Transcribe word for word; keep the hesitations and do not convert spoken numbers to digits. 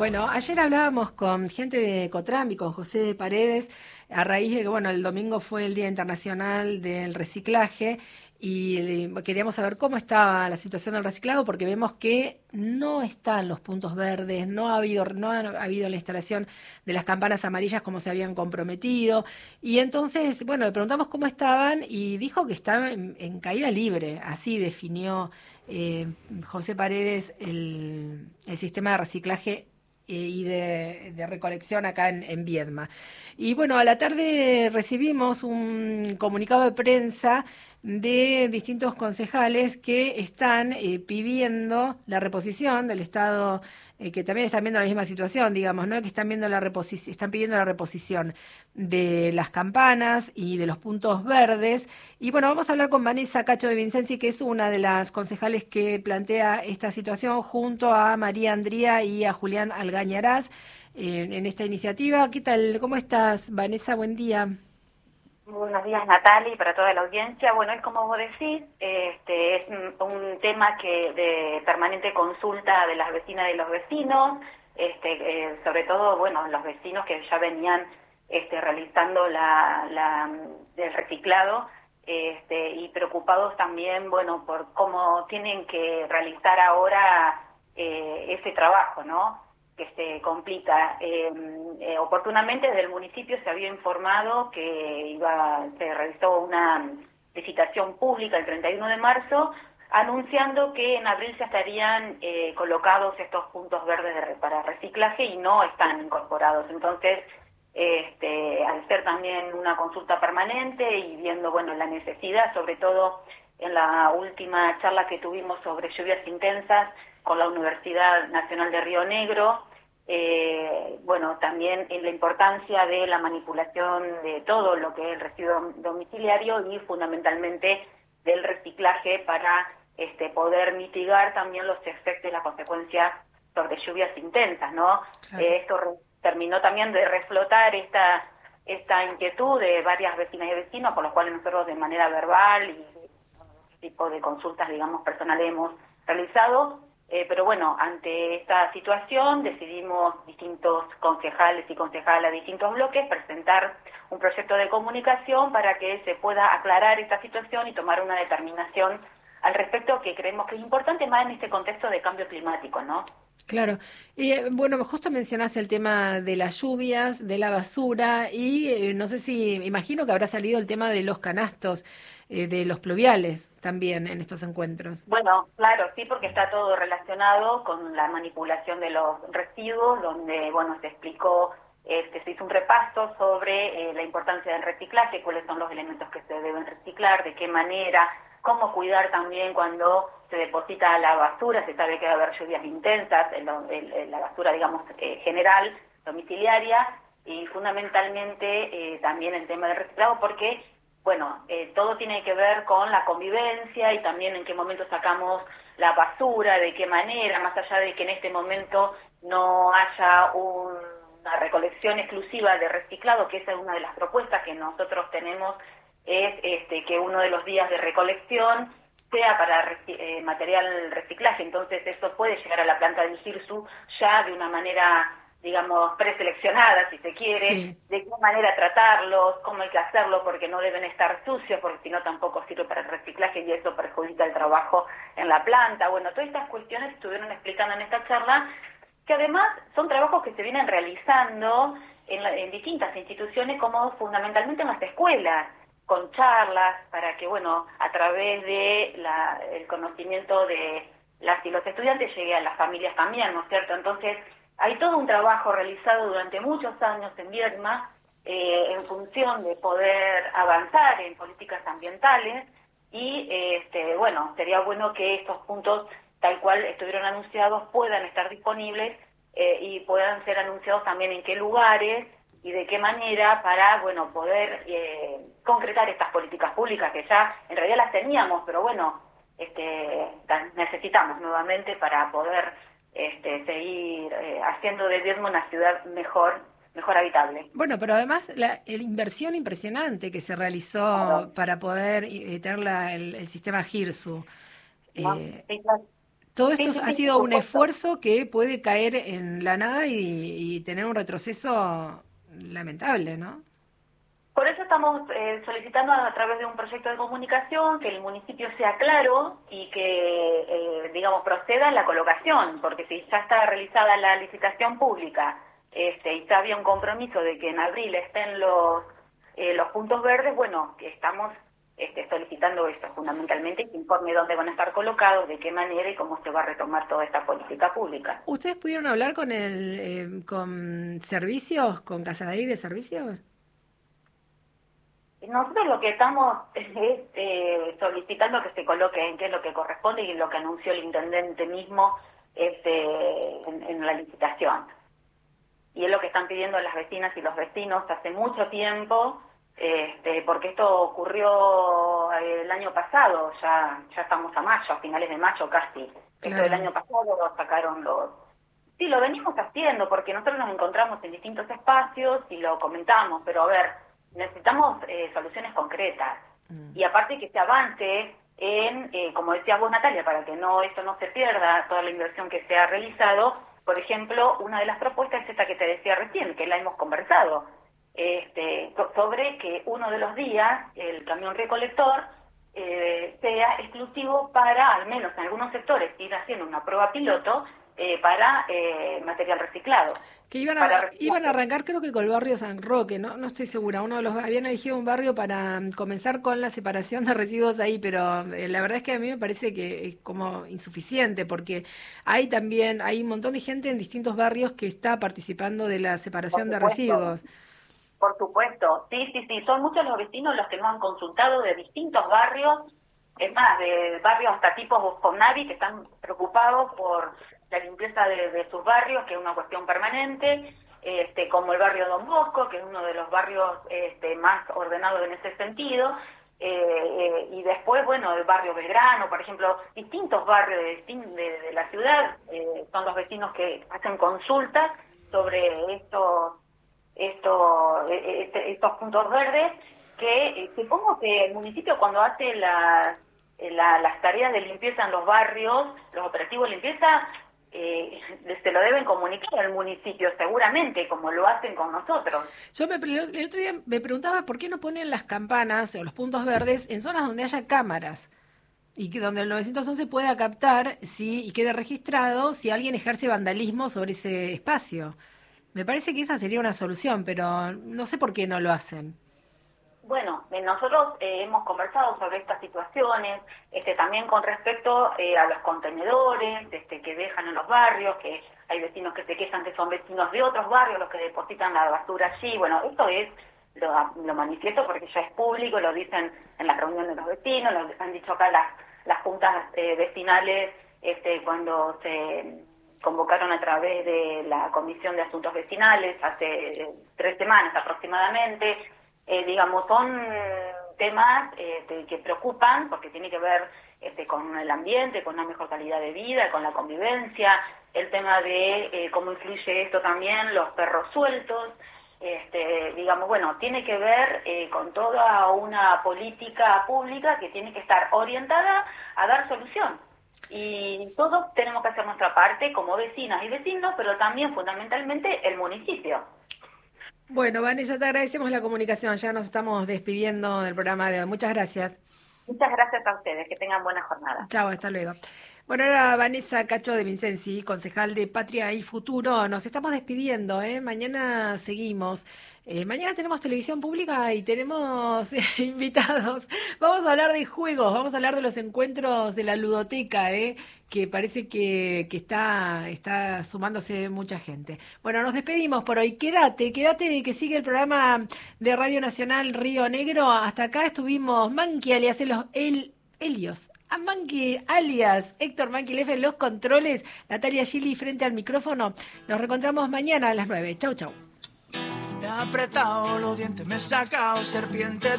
Bueno, ayer hablábamos con gente de Cotrambi, con José Paredes, a raíz de que, bueno, el domingo fue el Día Internacional del Reciclaje y eh, queríamos saber cómo estaba la situación del reciclado, porque vemos que no están los puntos verdes, no ha habido, no ha habido la instalación de las campanas amarillas como se habían comprometido. Y entonces, bueno, le preguntamos cómo estaban y dijo que estaban en, en caída libre, así definió eh, José Paredes el, el sistema de reciclaje eh, y de, de recolección acá en, en Viedma. Y bueno, a la tarde recibimos un comunicado de prensa de distintos concejales que están eh, pidiendo la reposición del Estado, eh, que también están viendo la misma situación, digamos, ¿no? Que están viendo la reposición, están pidiendo la reposición de las campanas y de los puntos verdes. Y bueno, vamos a hablar con Vanessa Cacho de Vincenzi, que es una de las concejales que plantea esta situación junto a María Andría y a Julián Algañarás eh, en esta iniciativa. ¿Qué tal? ¿Cómo estás, Vanessa? Buen día. Buenos días, Natalia, y para toda la audiencia. Bueno, es como vos decís, este, es un, un tema que de permanente consulta de las vecinas y los vecinos, este, eh, sobre todo, bueno, los vecinos que ya venían este, realizando la, la, el reciclado este, y preocupados también, bueno, por cómo tienen que realizar ahora eh, ese trabajo, ¿no?, que se complica. Eh, eh, oportunamente desde el municipio se había informado que iba se realizó una licitación pública el treinta y uno de marzo, anunciando que en abril ya estarían eh, colocados estos puntos verdes de, para reciclaje y no están incorporados. Entonces, este, al ser también una consulta permanente y viendo, bueno, la necesidad, sobre todo en la última charla que tuvimos sobre lluvias intensas con la Universidad Nacional de Río Negro, eh, bueno, también en la importancia de la manipulación de todo lo que es el residuo domiciliario y fundamentalmente del reciclaje para este, poder mitigar también los efectos y las consecuencias sobre lluvias intensas, ¿no? Claro. Eh, esto re- terminó también de reflotar esta esta inquietud de varias vecinas y vecinos, por los cuales nosotros de manera verbal y bueno, otro tipo de consultas, digamos, personales hemos realizado. Eh, pero bueno, ante esta situación decidimos distintos concejales y concejalas de distintos bloques presentar un proyecto de comunicación para que se pueda aclarar esta situación y tomar una determinación al respecto que creemos que es importante más en este contexto de cambio climático, ¿no? Claro. Y eh, bueno, justo mencionaste el tema de las lluvias, de la basura y eh, no sé si, imagino que habrá salido el tema de los canastos, eh, de los pluviales también en estos encuentros. Bueno, claro, sí, porque está todo relacionado con la manipulación de los residuos, donde, bueno, se explicó, este, se hizo un repaso sobre eh, la importancia del reciclaje, cuáles son los elementos que se deben reciclar, de qué manera, cómo cuidar también cuando se deposita la basura, se sabe que va a haber lluvias intensas, en, lo, en, en la basura, digamos, eh, general, domiciliaria, y fundamentalmente eh, también el tema del reciclado, porque, bueno, eh, todo tiene que ver con la convivencia y también en qué momento sacamos la basura, de qué manera, más allá de que en este momento no haya un, una recolección exclusiva de reciclado, que esa es una de las propuestas que nosotros tenemos, es este, que uno de los días de recolección sea para reci- eh, material reciclaje. Entonces eso puede llegar a la planta del GIRSU ya de una manera, digamos, preseleccionada, si se quiere, sí. De qué manera tratarlos, cómo hay que hacerlo, porque no deben estar sucios, porque si no tampoco sirve para el reciclaje y eso perjudica el trabajo en la planta. Bueno, todas estas cuestiones estuvieron explicando en esta charla, que además son trabajos que se vienen realizando en, la, en distintas instituciones, como fundamentalmente en las escuelas, con charlas, para que, bueno, a través de la, el conocimiento de las y los estudiantes llegue a las familias también, ¿no es cierto? Entonces, hay todo un trabajo realizado durante muchos años en Viedma eh, en función de poder avanzar en políticas ambientales y, eh, este, bueno, sería bueno que estos puntos, tal cual estuvieron anunciados, puedan estar disponibles eh, y puedan ser anunciados también en qué lugares y de qué manera para, bueno, poder eh, concretar estas políticas públicas que ya en realidad las teníamos, pero bueno, este, necesitamos nuevamente para poder este, seguir eh, haciendo de Viedma una ciudad mejor, mejor habitable. Bueno, pero además la, la inversión impresionante que se realizó Claro. para poder eh, tener la, el, el sistema GIRSU. ¿No? Eh, Sí, claro. Todo esto sí, sí, ha sí, sido un supuesto. esfuerzo que puede caer en la nada y, y tener un retroceso lamentable, ¿no? Por eso estamos eh, solicitando a través de un proyecto de comunicación que el municipio sea claro y que, eh, digamos, proceda en la colocación, porque si ya está realizada la licitación pública este, y ya había un compromiso de que en abril estén los, eh, los puntos verdes, bueno, que estamos este, solicitando esto fundamentalmente, que informe dónde van a estar colocados, de qué manera y cómo se va a retomar toda esta política pública. ¿Ustedes pudieron hablar con el eh, con servicios, con Casa de Ahí de servicios? Nosotros lo que estamos es eh, solicitando que se coloque en qué es lo que corresponde y lo que anunció el intendente mismo este, en, en la licitación. Y es lo que están pidiendo las vecinas y los vecinos hace mucho tiempo, este, porque esto ocurrió el año pasado, ya ya estamos a mayo, a finales de mayo casi. Claro. Esto del año pasado lo sacaron los... Sí, lo venimos haciendo porque nosotros nos encontramos en distintos espacios y lo comentamos, pero a ver... necesitamos eh, soluciones concretas mm. y aparte que se avance en, eh, como decía vos Natalia, para que no esto no se pierda, toda la inversión que se ha realizado. Por ejemplo, una de las propuestas es esta que te decía recién, que la hemos conversado, este, sobre que uno de los días el camión recolector eh, sea exclusivo para, al menos en algunos sectores, ir haciendo una prueba piloto Eh, para eh, material reciclado. Que iban a, iban a arrancar creo que con el barrio San Roque, no no estoy segura, uno de los habían elegido un barrio para um, comenzar con la separación de residuos ahí, pero eh, la verdad es que a mí me parece que es como insuficiente, porque hay también, hay un montón de gente en distintos barrios que está participando de la separación de residuos. Por supuesto, sí, sí, sí, son muchos los vecinos los que nos han consultado de distintos barrios, es más, de barrios hasta tipos Bosconavi, que están preocupados por la limpieza de, de sus barrios, que es una cuestión permanente, este, como el barrio Don Bosco, que es uno de los barrios este, más ordenados en ese sentido, eh, eh, y después, bueno, el barrio Belgrano, por ejemplo, distintos barrios de, de, de la ciudad, eh, son los vecinos que hacen consultas sobre estos, estos, este, estos puntos verdes, que eh, supongo que el municipio cuando hace las, la, las tareas de limpieza en los barrios, los operativos de limpieza, Eh, se lo deben comunicar al municipio seguramente, como lo hacen con nosotros. Yo me, el otro día me preguntaba por qué no ponen las campanas o los puntos verdes en zonas donde haya cámaras y que donde el novecientos once pueda captar sí, y quede registrado si alguien ejerce vandalismo sobre ese espacio. Me parece que esa sería una solución, pero no sé por qué no lo hacen. Bueno, eh, nosotros eh, hemos conversado sobre estas situaciones, este, también con respecto eh, a los contenedores este, que dejan en los barrios, que hay vecinos que se quejan que son vecinos de otros barrios los que depositan la basura allí. Bueno, esto es, lo, lo manifiesto porque ya es público, lo dicen en las reuniones de los vecinos, lo han dicho acá las, las juntas eh, vecinales este, cuando se convocaron a través de la Comisión de Asuntos Vecinales hace eh, tres semanas aproximadamente. Eh, digamos, son temas eh, que preocupan porque tiene que ver este, con el ambiente, con una mejor calidad de vida, con la convivencia, el tema de eh, cómo influye esto también, los perros sueltos, este, digamos, bueno, tiene que ver eh, con toda una política pública que tiene que estar orientada a dar solución. Y todos tenemos que hacer nuestra parte como vecinas y vecinos, pero también fundamentalmente el municipio. Bueno, Vanessa, te agradecemos la comunicación. Ya nos estamos despidiendo del programa de hoy. Muchas gracias. Muchas gracias a ustedes. Que tengan buena jornada. Chao, hasta luego. Bueno, era Vanessa Cacho de Vincenzi, concejal de Patria y Futuro. Nos estamos despidiendo, ¿eh? Mañana seguimos. Eh, mañana tenemos televisión pública y tenemos eh, invitados. Vamos a hablar de juegos, vamos a hablar de los encuentros de la ludoteca, ¿eh? Que parece que, que está, está sumándose mucha gente. Bueno, nos despedimos por hoy. Quédate, quédate que sigue el programa de Radio Nacional Río Negro. Hasta acá estuvimos Manqui, alias el, el Helios. A Manqui, alias Héctor Manqui Lefe en los controles. Natalia Gili frente al micrófono. Nos reencontramos mañana a las nueve. Chau, chau. Me ha apretado los dientes, me he sacado serpiente de